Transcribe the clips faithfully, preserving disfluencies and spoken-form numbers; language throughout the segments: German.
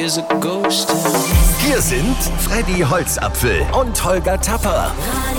Hier sind Freddy Holzapfel und Holger Tapper.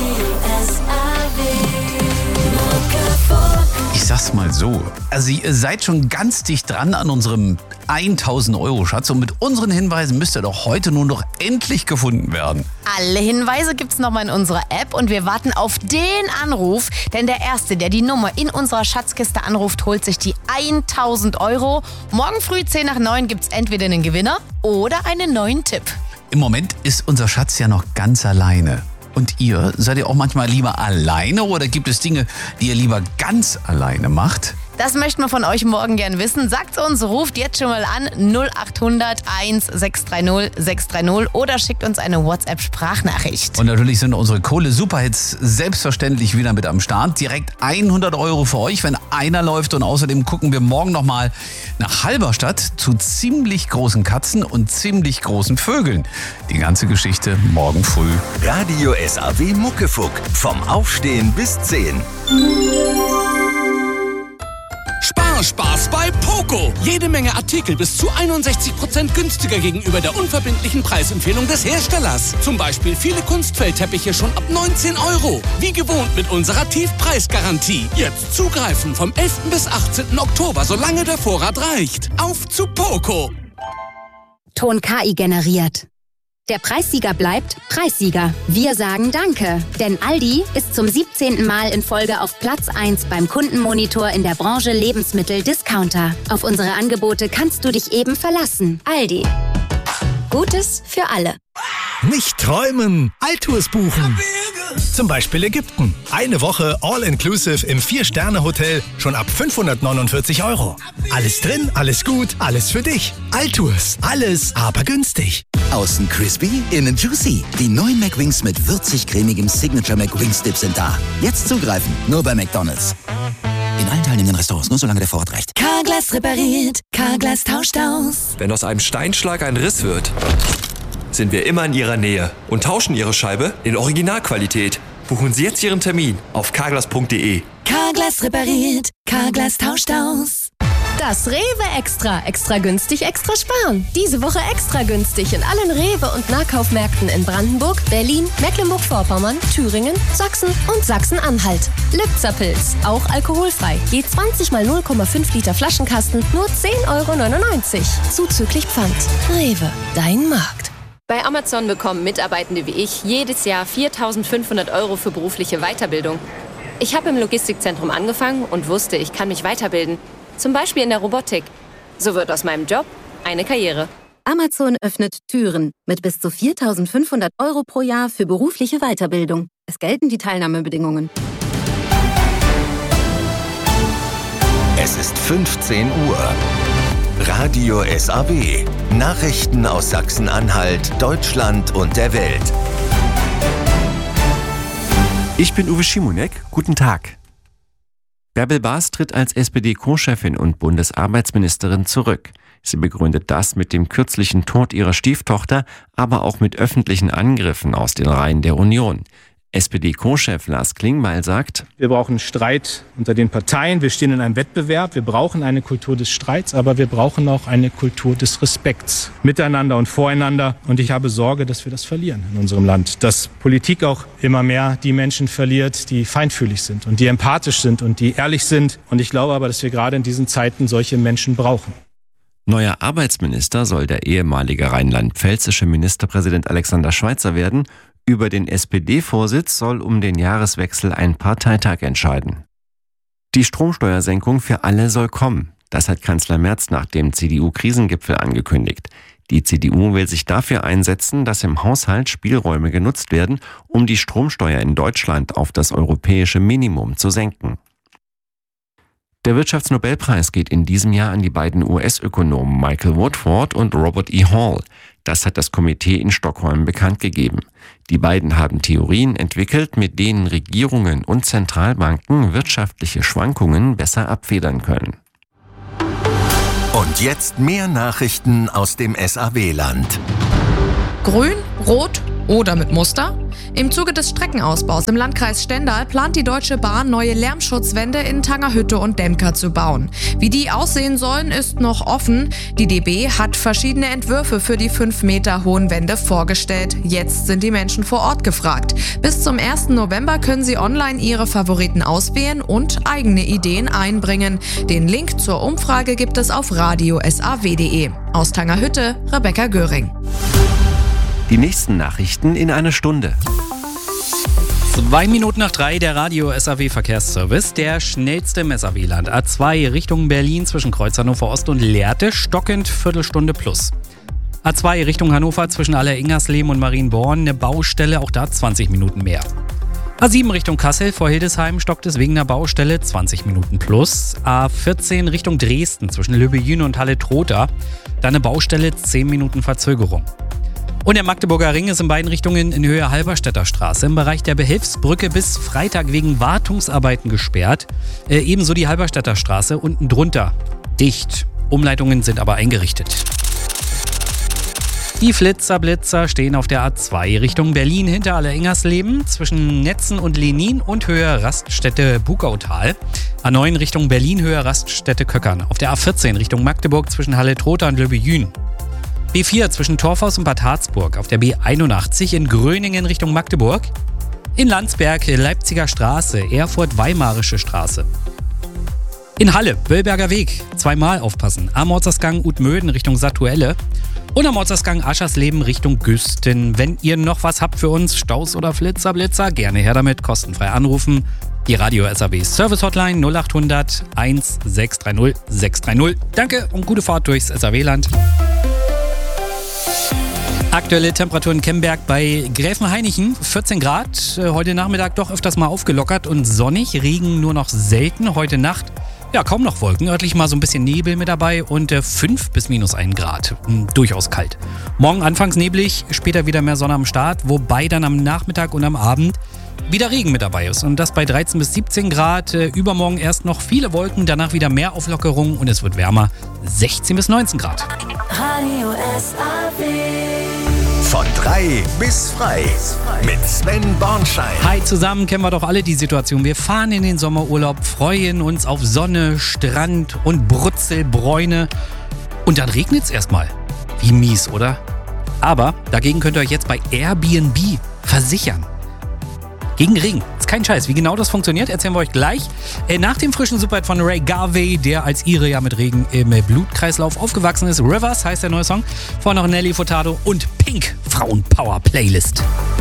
Ich sag's mal so, also ihr seid schon ganz dicht dran an unserem tausend Euro Schatz und mit unseren Hinweisen müsst ihr doch heute nur noch endlich gefunden werden. Alle Hinweise gibt's nochmal in unserer App und wir warten auf den Anruf, denn der Erste, der die Nummer in unserer Schatzkiste anruft, holt sich die tausend Euro. Morgen früh zehn nach neun gibt's entweder einen Gewinner oder einen neuen Tipp. Im Moment ist unser Schatz ja noch ganz alleine. Und ihr, seid ihr auch manchmal lieber alleine oder gibt es Dinge, die ihr lieber ganz alleine macht? Das möchten wir von euch morgen gern wissen. Sagt uns, ruft jetzt schon mal an null acht hundert eins sechs drei null sechs drei null oder schickt uns eine WhatsApp-Sprachnachricht. Und natürlich sind unsere Kohle-Superhits selbstverständlich wieder mit am Start. Direkt hundert Euro für euch, wenn einer läuft. Und außerdem gucken wir morgen nochmal nach Halberstadt zu ziemlich großen Katzen und ziemlich großen Vögeln. Die ganze Geschichte morgen früh. Radio S A W Muckefuck. Vom Aufstehen bis zehn. Spaß bei Poco. Jede Menge Artikel bis zu einundsechzig Prozent günstiger gegenüber der unverbindlichen Preisempfehlung des Herstellers. Zum Beispiel viele Kunstfeldteppiche schon ab neunzehn Euro. Wie gewohnt mit unserer Tiefpreisgarantie. Jetzt zugreifen vom elften bis achtzehnten Oktober, solange der Vorrat reicht. Auf zu Poco. Ton K I generiert. Der Preissieger bleibt Preissieger. Wir sagen Danke, denn Aldi ist zum siebzehnten Mal in Folge auf Platz eins beim Kundenmonitor in der Branche Lebensmittel-Discounter. Auf unsere Angebote kannst du dich eben verlassen. Aldi. Gutes für alle. Nicht träumen, Alltours buchen. Zum Beispiel Ägypten. Eine Woche All-Inclusive im vier-Sterne-Hotel schon ab fünfhundertneunundvierzig Euro. Alles drin, alles gut, alles für dich. Alltours, alles aber günstig. Außen crispy, innen juicy. Die neuen McWings mit würzig-cremigem Signature McWings Dip sind da. Jetzt zugreifen, nur bei McDonald's. In allen teilnehmenden Restaurants, nur solange der Vorrat reicht. Carglass repariert, Carglass tauscht aus. Wenn aus einem Steinschlag ein Riss wird, sind wir immer in Ihrer Nähe und tauschen Ihre Scheibe in Originalqualität. Buchen Sie jetzt Ihren Termin auf carglass punkt de. Carglass repariert, Carglass tauscht aus. Das Rewe Extra. Extra günstig, extra sparen. Diese Woche extra günstig in allen Rewe- und Nahkaufmärkten in Brandenburg, Berlin, Mecklenburg-Vorpommern, Thüringen, Sachsen und Sachsen-Anhalt. Lübzer-Pilz, auch alkoholfrei. Je zwanzig mal null Komma fünf Liter Flaschenkasten, nur zehn Euro neunundneunzig. Zuzüglich Pfand. Rewe, dein Markt. Bei Amazon bekommen Mitarbeitende wie ich jedes Jahr viertausendfünfhundert Euro für berufliche Weiterbildung. Ich habe im Logistikzentrum angefangen und wusste, ich kann mich weiterbilden. Zum Beispiel in der Robotik. So wird aus meinem Job eine Karriere. Amazon öffnet Türen mit bis zu viertausendfünfhundert Euro pro Jahr für berufliche Weiterbildung. Es gelten die Teilnahmebedingungen. Es ist fünfzehn Uhr. Radio S A W. Nachrichten aus Sachsen-Anhalt, Deutschland und der Welt. Ich bin Uwe Schimonek. Guten Tag. Bärbel Baas tritt als S P D-Co-Chefin und Bundesarbeitsministerin zurück. Sie begründet das mit dem kürzlichen Tod ihrer Stieftochter, aber auch mit öffentlichen Angriffen aus den Reihen der Union. S P D-Co-Chef Lars Klingbeil sagt: Wir brauchen Streit unter den Parteien, wir stehen in einem Wettbewerb, wir brauchen eine Kultur des Streits, aber wir brauchen auch eine Kultur des Respekts miteinander und voreinander. Und ich habe Sorge, dass wir das verlieren in unserem Land. Dass Politik auch immer mehr die Menschen verliert, die feinfühlig sind und die empathisch sind und die ehrlich sind. Und ich glaube aber, dass wir gerade in diesen Zeiten solche Menschen brauchen. Neuer Arbeitsminister soll der ehemalige rheinland-pfälzische Ministerpräsident Alexander Schweitzer werden. Über den S P D-Vorsitz soll um den Jahreswechsel ein Parteitag entscheiden. Die Stromsteuersenkung für alle soll kommen. Das hat Kanzler Merz nach dem C D U-Krisengipfel angekündigt. Die C D U will sich dafür einsetzen, dass im Haushalt Spielräume genutzt werden, um die Stromsteuer in Deutschland auf das europäische Minimum zu senken. Der Wirtschaftsnobelpreis geht in diesem Jahr an die beiden U S-Ökonomen Michael Woodford und Robert E. Hall. Das hat das Komitee in Stockholm bekannt gegeben. Die beiden haben Theorien entwickelt, mit denen Regierungen und Zentralbanken wirtschaftliche Schwankungen besser abfedern können. Und jetzt mehr Nachrichten aus dem S A W-Land. Grün, rot oder mit Muster? Im Zuge des Streckenausbaus im Landkreis Stendal plant die Deutsche Bahn, neue Lärmschutzwände in Tangerhütte und Demka zu bauen. Wie die aussehen sollen, ist noch offen. Die D B hat verschiedene Entwürfe für die fünf Meter hohen Wände vorgestellt. Jetzt sind die Menschen vor Ort gefragt. Bis zum ersten November können sie online ihre Favoriten auswählen und eigene Ideen einbringen. Den Link zur Umfrage gibt es auf radio punkt s a w punkt d e. Aus Tangerhütte, Rebecca Göring. Die nächsten Nachrichten in einer Stunde. Zwei Minuten nach drei, der Radio S A W Verkehrsservice. Der schnellste im S A W-Land. A zwei Richtung Berlin zwischen Kreuz Hannover Ost und Lehrte, stockend Viertelstunde plus. A zwei Richtung Hannover zwischen Aller-Ingersleben und Marienborn, eine Baustelle, auch da zwanzig Minuten mehr. A sieben Richtung Kassel vor Hildesheim, stockt es wegen einer Baustelle, zwanzig Minuten plus. A vierzehn Richtung Dresden zwischen Lübbejün und Halle-Trotha, da eine Baustelle, zehn Minuten Verzögerung. Und der Magdeburger Ring ist in beiden Richtungen in Höhe Halberstädter Straße im Bereich der Behelfsbrücke bis Freitag wegen Wartungsarbeiten gesperrt. Äh, ebenso die Halberstädter Straße unten drunter. Dicht. Umleitungen sind aber eingerichtet. Die Flitzer-Blitzer stehen auf der A zwei Richtung Berlin hinter Aller-Ingersleben zwischen Netzen und Lenin und Höhe Raststätte Bukautal. A neun Richtung Berlin Höhe Raststätte Köckern. Auf der A vierzehn Richtung Magdeburg zwischen Halle-Trotha und Lübbejün. B vier zwischen Torfhaus und Bad Harzburg, auf der B einundachtzig in Gröningen Richtung Magdeburg. In Landsberg Leipziger Straße, Erfurt-Weimarische Straße. In Halle Böllberger Weg, zweimal aufpassen. Am Ortsausgang Utmöden Richtung Satuelle. Und am Ortsausgang Aschersleben Richtung Güsten. Wenn ihr noch was habt für uns, Staus oder Flitzer, Blitzer, gerne her damit, kostenfrei anrufen. Die Radio S A W Service Hotline null acht hundert eins sechs drei null sechs drei null. Danke und gute Fahrt durchs S A W-Land. Aktuelle Temperatur in Kemberg bei Gräfenhainichen, vierzehn Grad. Heute Nachmittag doch öfters mal aufgelockert und sonnig. Regen nur noch selten. Heute Nacht, ja, kaum noch Wolken. Örtlich mal so ein bisschen Nebel mit dabei und fünf bis minus ein Grad. Durchaus kalt. Morgen anfangs neblig, später wieder mehr Sonne am Start. Wobei dann am Nachmittag und am Abend wieder Regen mit dabei ist. Und das bei dreizehn bis siebzehn Grad. Übermorgen erst noch viele Wolken, danach wieder mehr Auflockerung und es wird wärmer. sechzehn bis neunzehn Grad. Radio S A W. Von drei bis frei mit Sven Bornschein. Hi zusammen, kennen wir doch alle die Situation. Wir fahren in den Sommerurlaub, freuen uns auf Sonne, Strand und Brutzelbräune. Und dann regnet es erstmal. Wie mies, oder? Aber dagegen könnt ihr euch jetzt bei Airbnb versichern. Gegen Regen. Ist kein Scheiß. Wie genau das funktioniert, erzählen wir euch gleich. Äh, nach dem frischen Superhit von Ray Garvey, der als Ire ja mit Regen im Blutkreislauf aufgewachsen ist. Rivers heißt der neue Song. Vorher noch Nelly Furtado und Pink Frauenpower Playlist.